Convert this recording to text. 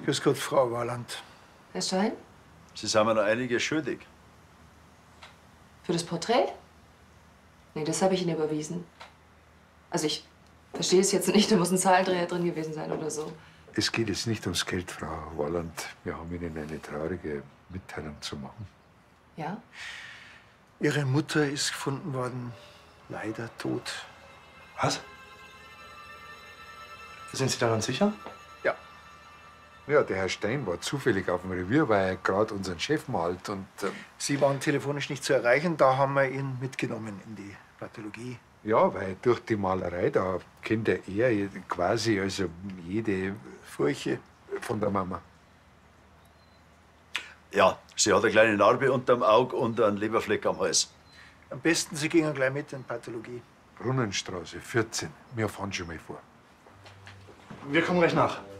Grüß Gott, Frau Warland. Herr Stein? Sie sind mir noch einiges schuldig. Für das Porträt? Nee, das habe ich Ihnen überwiesen. Also ich verstehe es jetzt nicht, da muss ein Zahlendreher drin gewesen sein oder so. Es geht jetzt nicht ums Geld, Frau Warland. Wir haben Ihnen eine traurige Mitteilung zu machen. Ja? Ihre Mutter ist gefunden worden, leider tot. Was? Sind Sie daran sicher? Ja. Ja, der Herr Stein war zufällig auf dem Revier, weil er gerade unseren Chef malt und... Sie waren telefonisch nicht zu erreichen, da haben wir ihn mitgenommen in die Pathologie. Ja, weil durch die Malerei, da kennt er quasi also jede Furche von der Mama. Ja, sie hat eine kleine Narbe unterm Auge und einen Leberfleck am Hals. Am besten, Sie gingen gleich mit in die Pathologie. Brunnenstraße 14. Wir fahren schon mal vor. Wir kommen gleich nach.